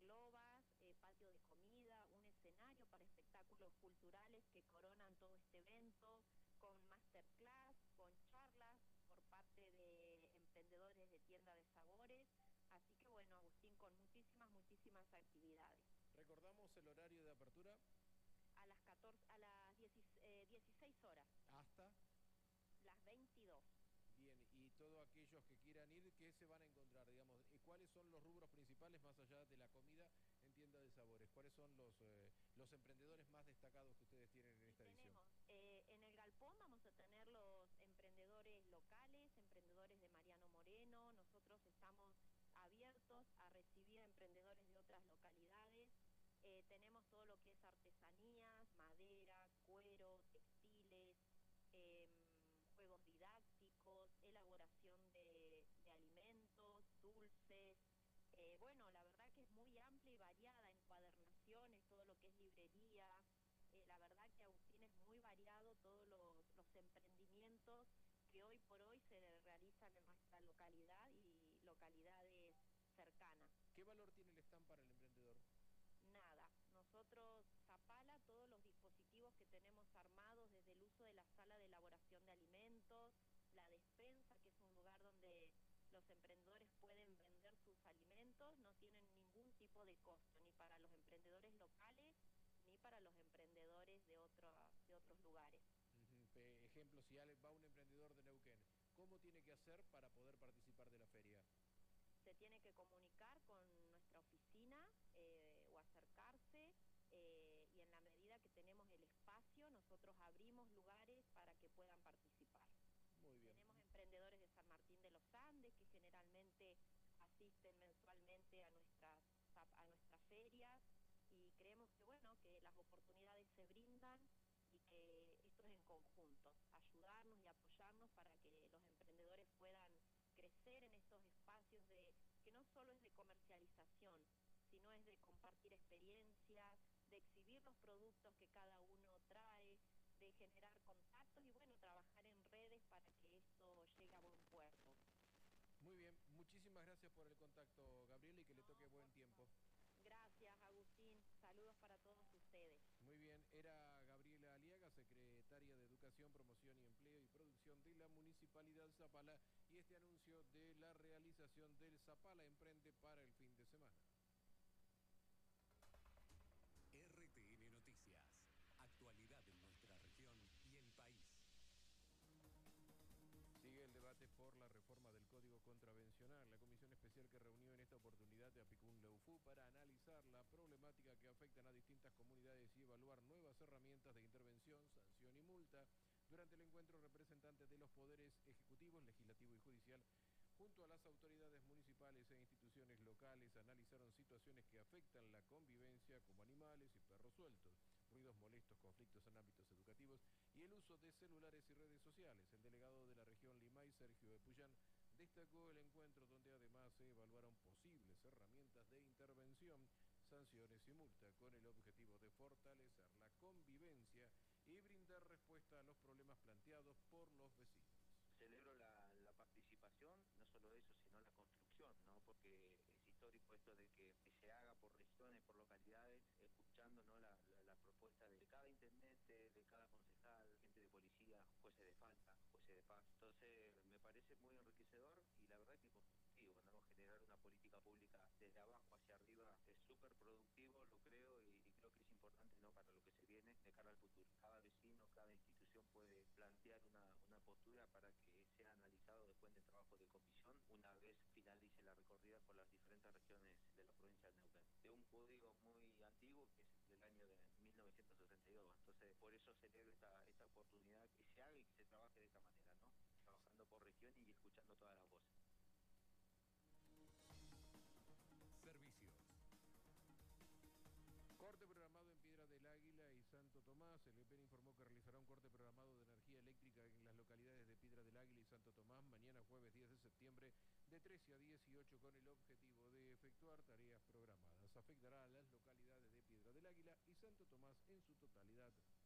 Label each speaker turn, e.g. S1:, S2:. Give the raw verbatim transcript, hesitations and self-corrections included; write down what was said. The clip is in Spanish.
S1: globas, eh, patio de comida, un escenario para espectáculos culturales que coronan todo este evento, con masterclass, con charlas por parte de emprendedores de tienda de sabores. Así que bueno, Agustín, con muchísimas, muchísimas actividades.
S2: ¿Recordamos el horario de apertura?
S1: A las catorce, a las dieciséis horas.
S2: ¿Hasta?
S1: Las veintidós.
S2: Bien, y todos aquellos que quieran ir, ¿qué se van a encontrar? Digamos, ¿cuáles son los rubros principales más allá de la comida en tienda de sabores? ¿Cuáles son los, eh, los emprendedores más destacados que ustedes tienen en esta edición?
S1: Tenemos, eh, en el galpón vamos a tener los emprendedores locales, emprendedores de Mariano Moreno. Nosotros estamos abiertos a recibir emprendedores de otras localidades. Eh, tenemos todo lo que es artesanías, madera, cuero, textiles, eh, juegos didácticos, elaboración de, de alimentos, dulces. Eh, bueno, la verdad que es muy amplia y variada, encuadernaciones, todo lo que es librería. Eh, la verdad que, Agustín, es muy variado todos los, los emprendimientos que hoy por hoy se realizan en nuestra localidad y localidades cercanas.
S2: ¿Qué valor tiene el stand para el emprendedor?
S1: Nada. Nosotros, Zapala, todos los dispositivos que tenemos armados, desde el uso de la sala de elaboración de alimentos, la despensa, que es un lugar donde los emprendedores pueden vender sus alimentos, no tienen ningún tipo de costo, ni para los emprendedores locales, ni para los emprendedores de, otro, de otros lugares.
S2: Uh-huh. Ejemplo, si va un emprendedor de Neuquén, ¿cómo tiene que hacer para poder participar de la feria?
S1: Se tiene que comunicar con nuestra oficina eh, o acercarse, eh, y en la medida que tenemos el espacio, nosotros abrimos lugares para que puedan participar.
S2: Muy bien.
S1: Tenemos emprendedores de San Martín de los Andes que generalmente asisten mensualmente a nuestras, a nuestras ferias, y creemos que bueno, que las oportunidades se brindan y que esto es en conjunto, ayudarnos y apoyarnos para que los emprendedores puedan crecer en estos espacios de que no solo es de comercialización, sino es de compartir experiencias, de exhibir los productos que cada uno trae, de generar contactos y bueno, trabajar en redes para que esto llegue a buen puerto.
S2: Muy bien, muchísimas gracias por el contacto, Gabriela, y que no, le toque buen tiempo.
S1: Gracias, Agustín. Saludos para todos ustedes.
S2: Muy bien, era Gabriela Aliaga, secretaria de Educación, Promoción y Empleo y Producción de la Municipalidad Zapala, y este anuncio de la realización del Zapala Emprende para el fin de semana.
S3: R T N Noticias, actualidad en nuestra región y el país.
S2: Sigue el debate por la reforma del Código Contravencional. La comisión especial que reunió en esta oportunidad de Apicún-Leufú para analizar la problemática que afectan a distintas comunidades y evaluar nuevas herramientas de intervención, sanción y multa. Durante el encuentro, representantes de los poderes ejecutivos, legislativo y judicial, junto a las autoridades municipales e instituciones locales, analizaron situaciones que afectan la convivencia, como animales y perros sueltos, ruidos molestos, conflictos en ámbitos educativos y el uso de celulares y redes sociales. El delegado de la región Limay, Sergio Epuyán, destacó el encuentro donde además se evaluaron posibles herramientas de intervención, sanciones y multa, con el objetivo de fortalecer la convivencia y brindar respuesta a los problemas planteados por los vecinos.
S4: Celebro la, la participación, no solo eso, sino la construcción, ¿no? Porque es histórico esto de que, que se haga por regiones, por localidades, escuchando, ¿no? la, la, la propuesta de cada intendente, de cada concejal, gente de policía, jueces de falta, jueces de paz. Entonces me parece muy enriquecedor y la verdad que constructivo, ¿no? Generar una política pública desde abajo hacia arriba es súper productivo, lo creo, y, y creo que es importante, ¿no? Para lo que se viene de cara al futuro. Cada vecino, cada institución puede plantear una, una postura para que que sea analizado después del trabajo de comisión una vez finalice la recorrida por las diferentes regiones de la provincia de Neuquén. De un código muy antiguo que es del año de mil novecientos sesenta y dos, entonces por eso celebro esta, esta oportunidad que se haga y que se trabaje de esta manera, ¿no? Trabajando por región y escuchando todas las voces.
S3: Servicios.
S2: Corte programado en Piedra del Águila y Santo Tomás. El E P E N informó que realizará un corte programado de energía eléctrica en las localidades de Piedra del Águila y Santo Tomás mañana jueves diez de septiembre de trece a dieciocho con el objetivo de efectuar tareas programadas. Afectará a las localidades de Piedra del Águila y Santo Tomás en su totalidad.